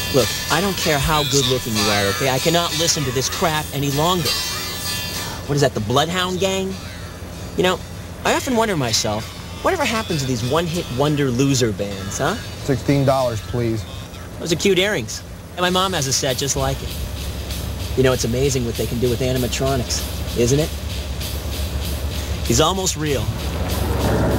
Look, I don't care how good-looking you are, okay? I cannot listen to this crap any longer. What is that, the Bloodhound Gang? You know, I often wonder myself, whatever happens to these one-hit wonder loser bands, huh? $16, please. Those are cute earrings. And my mom has a set just like it. You know, it's amazing what they can do with animatronics, isn't it? He's almost real.